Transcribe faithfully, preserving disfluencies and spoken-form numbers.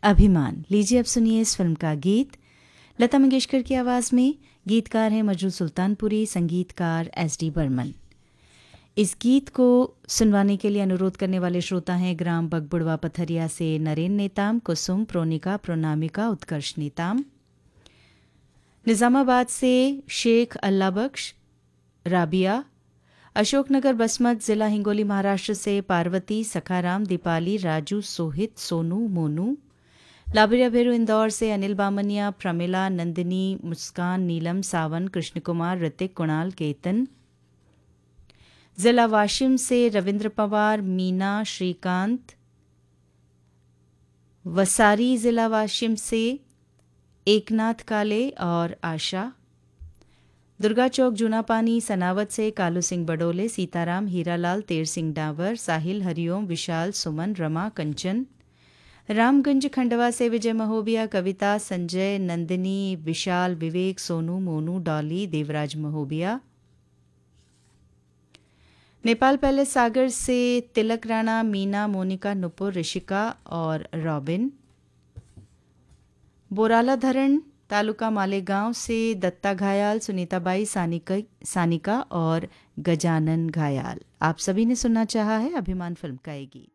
अभिमान। लीजिए अब सुनिए इस फिल्म का गीत। लता मंगेशकर की आवाज़ में, गीतकार हैं मजरू सुल्तानपुरी, संगीतकार एस डी बर्मन। इस गीत को सुनवाने के लिए अनुरोध करने वाले श्रोता हैं ग्राम बगबुड़वा पथरिया से नरेन नेताम, कुसुम, प्रोनिका, प्रोनामिका, उत्कर्ष नेताम। निज़ामाबाद से शेख अल्लाह बख्श, राबिया। अशोकनगर बसमत ज़िला हिंगोली महाराष्ट्र से पार्वती, सखाराम, दीपाली, राजू, सोहित, सोनू, मोनू। लाबरिया भेरू इंदौर से अनिल बामनिया, प्रमिला, नंदिनी, मुस्कान, नीलम, सावन, कृष्ण कुमार, ऋतिक, कुणाल, केतन। जिला वाशिम से रविंद्र पवार, मीना, श्रीकांत। वसारी जिला वाशिम से एकनाथ काले और आशा। दुर्गा चौक जूनापानी सनावत से कालू सिंह बडोले, सीताराम, हीरालाल, तेर सिंह डावर, साहिल, हरिओम, विशाल, सुमन, रमा, कंचन। रामगंज खंडवा से विजय महोबिया, कविता, संजय, नंदिनी, विशाल, विवेक, सोनू, मोनू, डॉली, देवराज महोबिया। नेपाल पैलेस सागर से तिलक राणा, मीना, मोनिका, नुपुर, ऋषिका और रॉबिन। बोराला धरण तालुका मालेगांव से दत्ता घायाल, सुनीताबाई, सानिका सानिका और गजानन घायाल। आप सभी ने सुनना चाहा है अभिमान फिल्म का ये गीत।